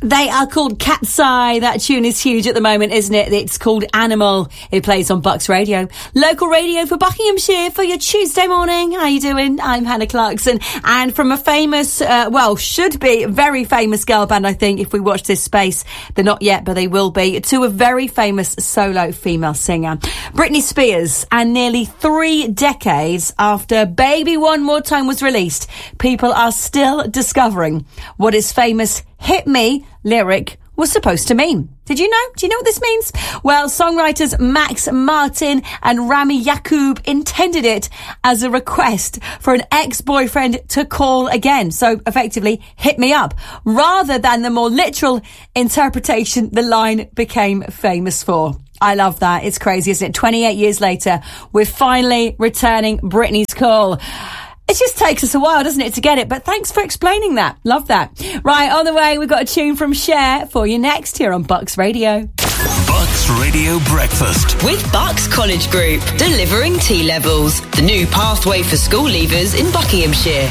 They are called Cat's Eye. That tune is huge at the moment, isn't it? It's called Animal. It plays on Bucks Radio. Local radio for Buckinghamshire for your Tuesday morning. How you doing? I'm Hannah Clarkson. And from a famous, should be very famous girl band, I think, if we watch this space. They're not yet, but they will be. To a very famous solo female singer. Britney Spears. And nearly 3 decades after Baby One More Time was released, people are still discovering what his famous Hit Me lyric was supposed to mean. Did you know? Do you know what this means? Well, songwriters Max Martin and Rami Yacoub intended it as a request for an ex-boyfriend to call again. So effectively, hit me up. Rather than the more literal interpretation the line became famous for. I love that. It's crazy, isn't it? 28 years later, we're finally returning Britney's call. It just takes us a while, doesn't it, to get it? But thanks for explaining that. Love that. Right, on the way, we've got a tune from Cher for you next here on Bucks Radio. Bucks Radio Breakfast. With Bucks College Group, delivering T-levels. The new pathway for school leavers in Buckinghamshire.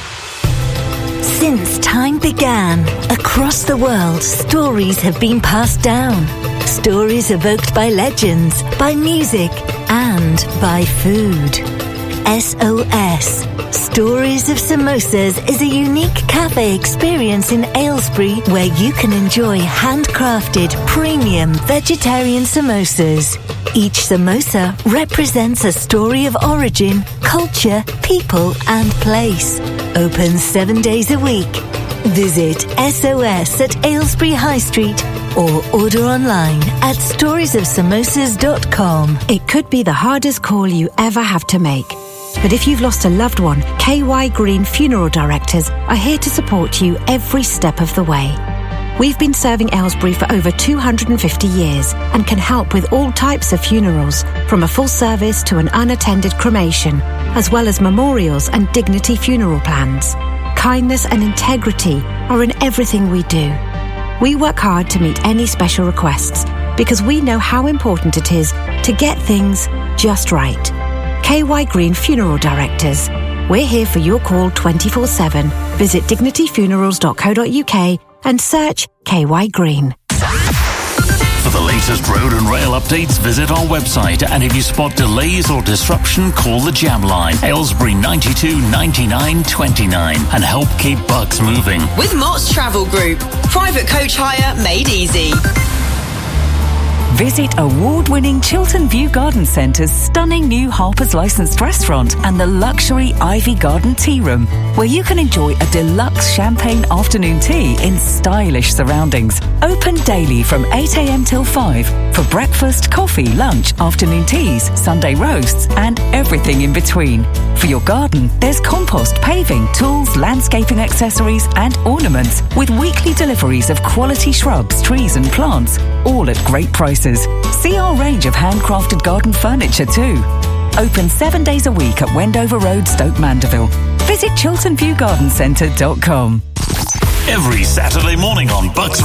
Since time began, across the world, stories have been passed down. Stories evoked by legends, by music, and by food. SOS, Stories of Samosas, is a unique cafe experience in Aylesbury where you can enjoy handcrafted, premium vegetarian samosas. Each samosa represents a story of origin, culture, people, and place. Open 7 days a week. Visit SOS at Aylesbury High Street or order online at storiesofsamosas.com. It could be the hardest call you ever have to make. But if you've lost a loved one, KY Green Funeral Directors are here to support you every step of the way. We've been serving Aylesbury for over 250 years and can help with all types of funerals, from a full service to an unattended cremation, as well as memorials and dignity funeral plans. Kindness and integrity are in everything we do. We work hard to meet any special requests because we know how important it is to get things just right. KY Green Funeral Directors. We're here for your call 24/7. Visit dignityfunerals.co.uk and search KY Green. For the latest road and rail updates, visit our website. And if you spot delays or disruption, call the Jam Line, Aylesbury 92 99 29, and help keep Bucks moving. With Mott's Travel Group. Private coach hire made easy. Visit award-winning Chiltern View Garden Centre's stunning new Harper's licensed restaurant and the luxury Ivy Garden Tea Room, where you can enjoy a deluxe champagne afternoon tea in stylish surroundings. Open daily from 8 a.m. till 5 for breakfast, coffee, lunch, afternoon teas, Sunday roasts, and everything in between. For your garden, there's compost, paving, tools, landscaping accessories, and ornaments, with weekly deliveries of quality shrubs, trees, and plants, all at great prices. See our range of handcrafted garden furniture too. Open 7 days a week at Wendover Road, Stoke Mandeville. Visit chilternviewgardencentre.com. Every Saturday morning on Bucks